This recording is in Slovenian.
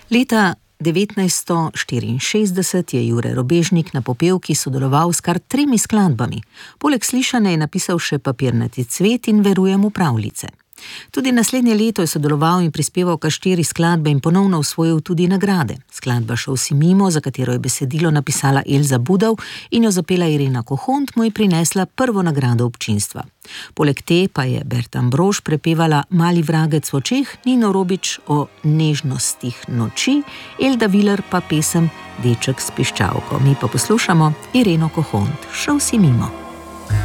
Leta 1964 je Jure Robežnik na popevki sodeloval s kar 3 skladbami. Poleg Slišane je napisal še Papirnati cvet in Verujem v pravljice. Tudi naslednje leto je sodeloval in prispeval kar 4 skladbe in ponovno osvojil tudi nagrade. Skladba Šel si mimo, za katero je besedilo napisala Elza Budov in jo zapela Irena Kohont, mu je prinesla prvo nagrado občinstva. Poleg te pa je Berta Ambrož prepevala Mali vragec v očeh, Nino Robič o nežnostih noči, Elda Viler pa pesem Deček s piščalko. Mi pa poslušamo Ireno Kohont, Šel si mimo.